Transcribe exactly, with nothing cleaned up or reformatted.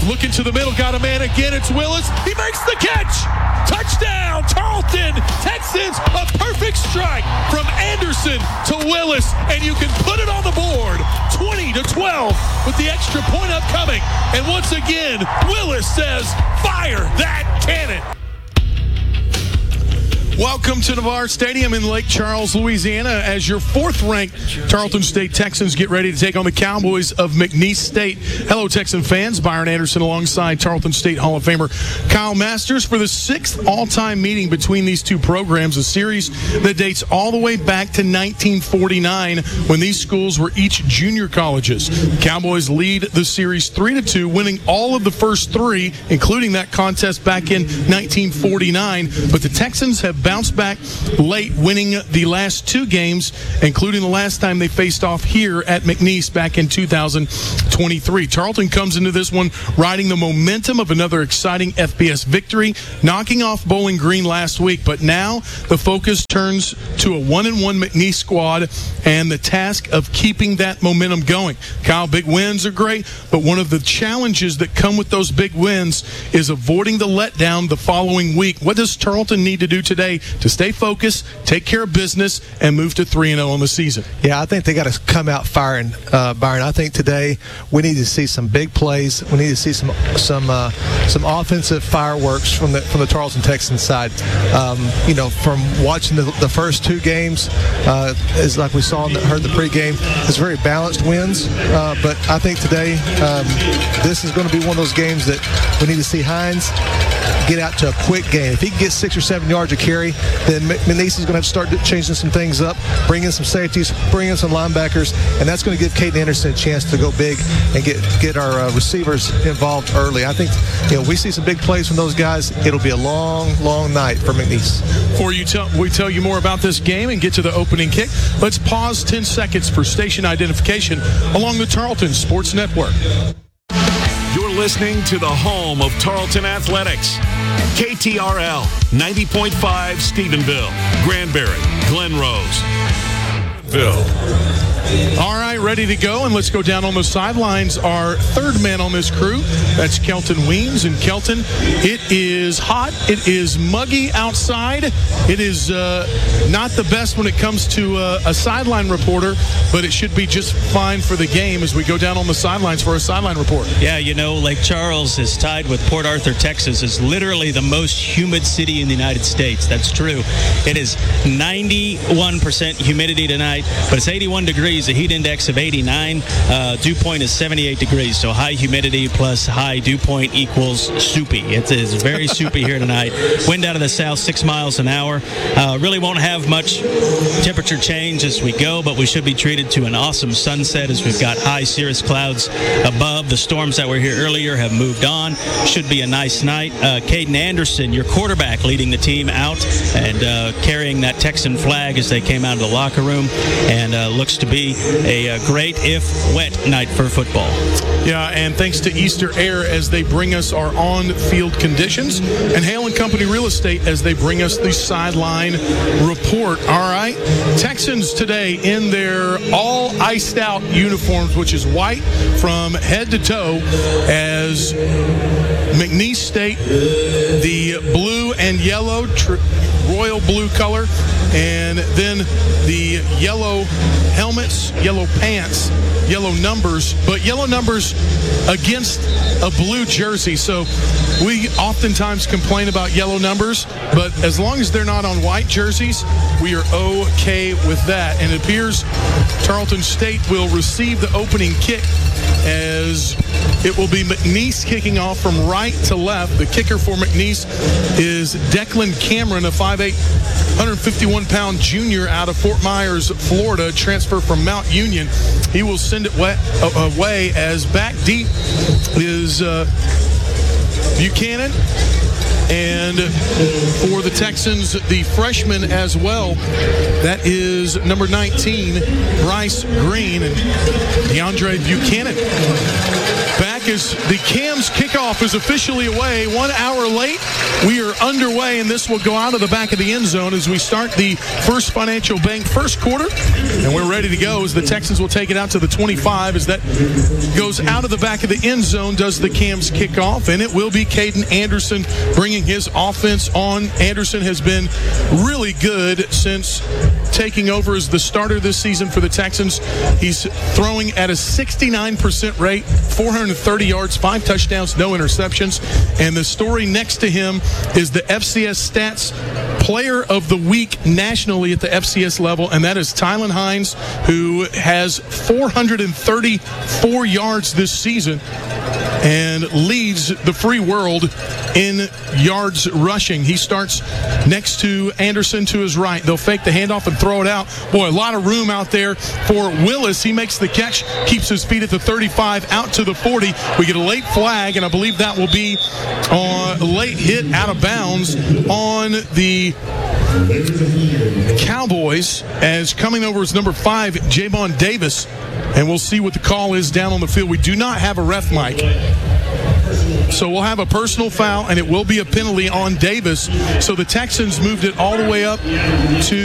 Looking to the middle, got a man again. It's Willis. He makes the catch. Touchdown, Tarleton. Texans, a perfect strike from Anderson to Willis, and you can put it on the board. twenty to twelve with the extra point upcoming. And once again, Willis says, fire that cannon. Welcome to Navarre Stadium in Lake Charles, Louisiana, as your fourth-ranked Tarleton State Texans get ready to take on the Cowboys of McNeese State. Hello, Texan fans. Byron Anderson alongside Tarleton State Hall of Famer Kyle Masters for the sixth all-time meeting between these two programs, a series that dates all the way back to nineteen forty-nine when these schools were each junior colleges. The Cowboys lead the series three to two, winning all of the first three, including that contest back in nineteen forty-nine. But the Texans have bounced back late, winning the last two games, including the last time they faced off here at McNeese back in two thousand twenty-three. Tarleton comes into this one riding the momentum of another exciting F B S victory, knocking off Bowling Green last week. But now the focus turns to a one and one McNeese squad and the task of keeping that momentum going. Kyle, big wins are great, but one of the challenges that come with those big wins is avoiding the letdown the following week. What does Tarleton need to do today to stay focused, take care of business, and move to three and oh on the season? Yeah, I think they got to come out firing, uh, Byron. I think today we need to see some big plays. We need to see some some uh, some offensive fireworks from the from the Tarleton Texans side. Um, you know, from watching the, the first two games, uh, is like we saw and heard the pregame, it's very balanced wins. Uh, but I think today um, this is going to be one of those games that we need to see Hines get out to a quick game. If he can get six or seven yards a carry, then McNeese is going to have to start changing some things up, bring in some safeties, bring in some linebackers, and that's going to give Caden Anderson a chance to go big and get get our uh, receivers involved early. I think, you know, we see some big plays from those guys. It'll be a long, long night for McNeese. Before you tell, we tell you more about this game and get to the opening kick, let's pause ten seconds for station identification along the Tarleton Sports Network. You're listening to the home of Tarleton Athletics. K T R L, ninety point five Stephenville, Granbury, Glen Rose. Bill. All right, ready to go, and let's go down on the sidelines. Our third man on this crew, that's Kelton Weems. And Kelton, it is hot, it is muggy outside. It is uh, not the best when it comes to uh, a sideline reporter, but it should be just fine for the game as we go down on the sidelines for a sideline report. Yeah, you know, Lake Charles is tied with Port Arthur, Texas, is literally the most humid city in the United States. That's true. It is ninety-one percent humidity tonight, but it's eighty-one degrees, a heat index of eighty-nine. Uh, dew point is seventy-eight degrees, so high humidity plus high dew point equals soupy. It is very soupy here tonight. Wind out of the south, six miles an hour. Uh, really won't have much temperature change as we go, but we should be treated to an awesome sunset as we've got high cirrus clouds above. The storms that were here earlier have moved on. Should be a nice night. Uh, Caden Anderson, your quarterback, leading the team out and uh, carrying that Texan flag as they came out of the locker room, and uh, looks to be a, a great, if wet, night for football. Yeah, and thanks to Easter Air as they bring us our on-field conditions, and Hale and Company Real Estate as they bring us the sideline report. All right, Texans today in their all iced out uniforms, which is white from head to toe, as McNeese State, the blue and yellow, tr- royal blue color, and then the yellow helmets, yellow pants, yellow numbers, but yellow numbers against a blue jersey. So we oftentimes complain about yellow numbers, but as long as they're not on white jerseys, we are okay with that. And it appears Tarleton State will receive the opening kick, as it will be McNeese kicking off from right to left. The kicker for McNeese is Declan Cameron, a five eight, one fifty-one pound junior out of Fort Myers, Florida, transfer from Mount Union. He will send it away as back deep is uh, Buchanan. And for the Texans, the freshman as well, that is number nineteen, Bryce Green, and DeAndre Buchanan. Back as the Cams kickoff is officially away, one hour late. We are underway, and this will go out of the back of the end zone as we start the First Financial Bank first quarter. And we're ready to go as the Texans will take it out to the twenty-five as that goes out of the back of the end zone, does the Cams kickoff, and it will be Caden Anderson bringing his offense on. Anderson has been really good since taking over as the starter this season for the Texans. He's throwing at a sixty-nine percent rate, four hundred thirty yards, five touchdowns, no interceptions. And the story next to him is the F C S Stats Player of the Week nationally at the F C S level, and that is Tylen Hines, who has four hundred thirty-four yards this season and leads the free world in yards rushing. He starts next to Anderson to his right. They'll fake the handoff and throw it out. Boy, a lot of room out there for Willis. He makes the catch, keeps his feet at the thirty-five, out to the forty. We get a late flag, and I believe that will be a late hit out of bounds on the Cowboys, as coming over is number five, Javon Davis. And we'll see what the call is down on the field. We do not have a ref mic. So we'll have a personal foul, and it will be a penalty on Davis. So the Texans moved it all the way up to